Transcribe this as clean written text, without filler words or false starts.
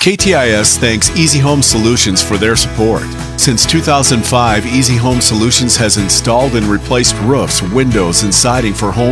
KTIS thanks Easy Home Solutions for their support. Since 2005, Easy Home Solutions has installed and replaced roofs, windows, and siding for homes